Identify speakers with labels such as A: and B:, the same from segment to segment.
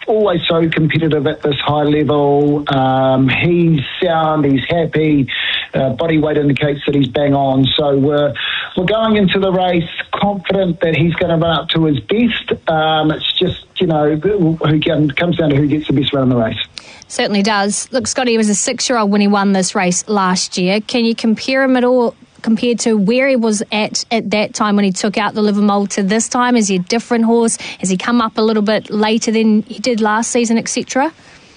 A: always so competitive at this high level. He's sound, he's happy. Body weight indicates that he's bang on. So we're going into the race confident that he's going to run up to his best. It's just, comes down to who gets the best run in the race.
B: Certainly does. Look, Scotty was a 6-year-old when he won this race last year. Can you compare him at all compared to where he was at that time when he took out the Livermore to this time? Is he a different horse? Has he come up a little bit later than he did last season, etc.?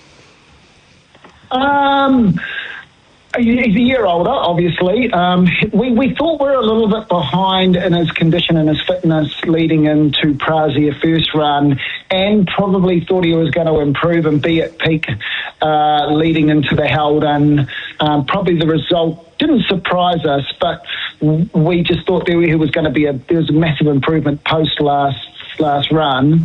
A: He's a year older, obviously. We thought we were a little bit behind in his condition and his fitness leading into Prazia first run, and probably thought he was going to improve and be at peak leading into the Haldon. Probably the result didn't surprise us, but we just thought there was going to be a massive improvement post last run.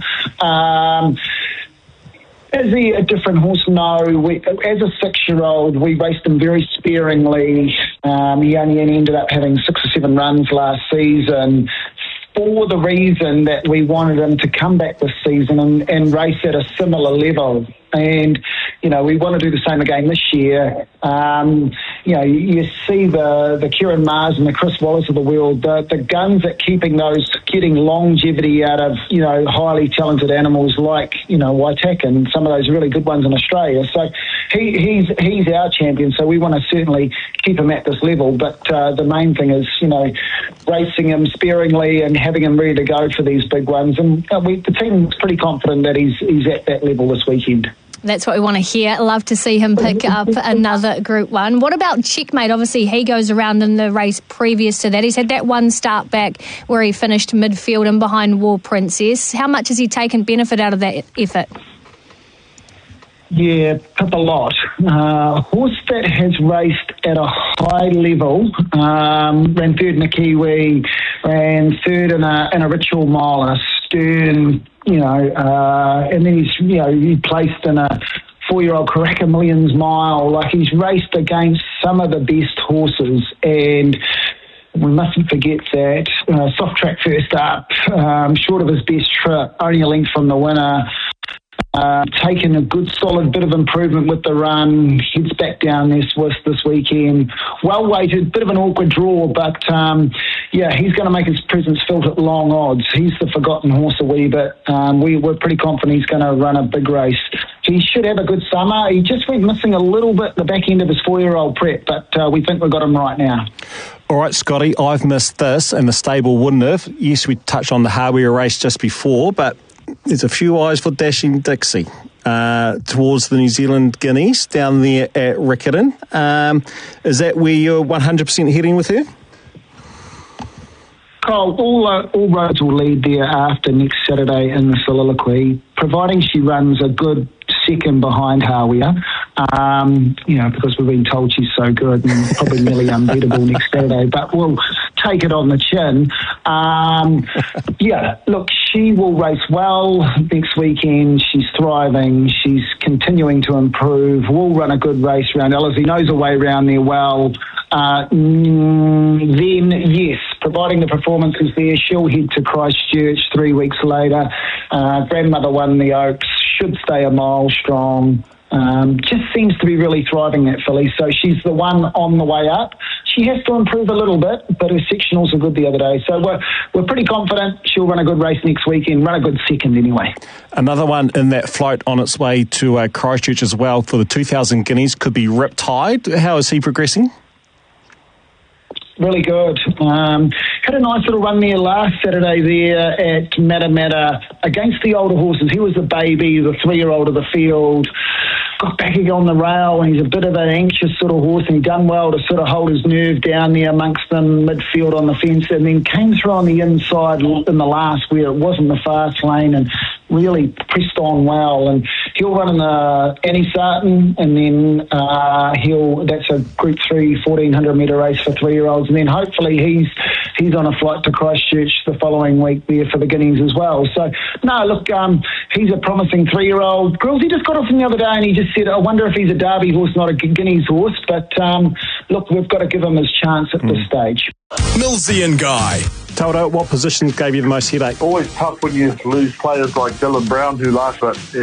A: Is he a different horse? No. As a 6-year-old, we raced him very sparingly. He only ended up having 6 or 7 runs last season for the reason that we wanted him to come back this season and race at a similar level. And, we want to do the same again this year. You see the Kieran Mars and the Chris Wallace of the world, the guns at getting longevity out of, highly talented animals like, Waitak and some of those really good ones in Australia. So he's our champion, so we want to certainly keep him at this level. But the main thing is, racing him sparingly and having him ready to go for these big ones. And the team's pretty confident that he's at that level this weekend.
B: That's what we want to hear. Love to see him pick up another Group 1. What about Checkmate? Obviously, he goes around in the race previous to that. He's had that one start back where he finished midfield and behind War Princess. How much has he taken benefit out of that effort?
A: Yeah, a lot. A horse that has raced at a high level, ran third in a Kiwi, ran third in a Ritual Mile, Stern, and then he placed in a 4-year-old Karaka Millions Mile. Like, he's raced against some of the best horses, and we mustn't forget that soft track first up, short of his best trip, only a length from the winner. Taken a good solid bit of improvement with the run, heads back down there Swiss this weekend. Well weighted, bit of an awkward draw, but he's going to make his presence felt at long odds. He's the forgotten horse a wee bit. We're pretty confident he's going to run a big race. He should have a good summer. He just went missing a little bit the back end of his 4-year-old prep, but we think we've got him right now.
C: All right, Scotty, I've missed this, and the stable wouldn't have. Yes, we touched on the hardware race just before, but there's a few eyes for Dashing Dixie towards the New Zealand Guineas down there at Riccarton. Is that where you're 100% heading with her?
A: Carl, all roads will lead there after next Saturday in the soliloquy, providing she runs a good second behind Hawea, because we've been told she's so good and probably nearly unbeatable next Saturday, but we'll take it on the chin. Look, she will race well next weekend. She's thriving. She's continuing to improve. We'll run a good race around Ellerslie. Knows her way around there well. Then, yes, providing the performance is there, she'll head to Christchurch 3 weeks later. Grandmother won the Oaks, should stay a mile strong. Just seems to be really thriving, that filly. So she's the one on the way up. She has to improve a little bit, but her sectionals were good the other day. So we're pretty confident she'll run a good race next weekend, run a good second anyway.
C: Another one in that float on its way to Christchurch as well for the 2,000 Guineas could be Riptide. How is he progressing?
A: Really good. Had a nice little run there last Saturday there at Matamata against the older horses. He was the baby, the 3-year-old of the field. Got back again on the rail, and he's a bit of an anxious sort of horse, and he done well to sort of hold his nerve down there amongst them midfield on the fence, and then came through on the inside in the last where it wasn't the fast lane and really pressed on well. And he'll run in the Annie Sarton, and then that's a Group 3 1,400 metre race for 3-year-olds, and then hopefully he's on a flight to Christchurch the following week there for the Guineas as well. So, no, look, he's a promising 3-year-old. Grillsy just got off him the other day, and he just said, I wonder if he's a Derby horse, not a Guineas horse. But, look, we've got to give him his chance at this stage.
D: Millsy and Guy.
C: Taldo, what positions gave you the most headache?
E: Always tough when you lose players like Dylan Brown, who last